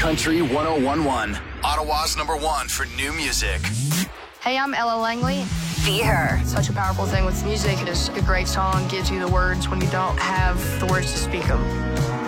Country 101.1, Ottawa's #1 for new music. Hey, I'm Ella Langley. Be Her. Such a powerful thing with music is a great song gives you the words when you don't have the words to speak them.